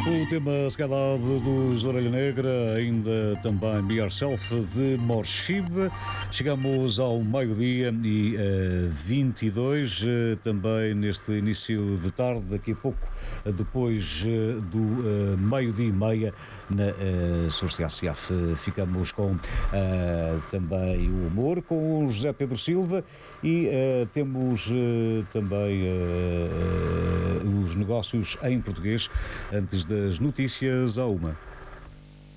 O tema Skylab dos Orelha Negra, ainda também Be Yourself de Morshib. Chegamos ao meio-dia e 22, também neste início de tarde, daqui a pouco, depois do meio-dia e meia, na Sur-CACF. Ficamos com também o humor com o José Pedro Silva e temos também os negócios em português antes das notícias à uma.